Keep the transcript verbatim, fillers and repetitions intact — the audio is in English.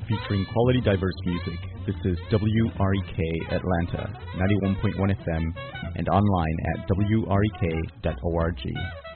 featuring quality diverse music. This is W R E K Atlanta, ninety-one point one F M, and online at W R E K dot org.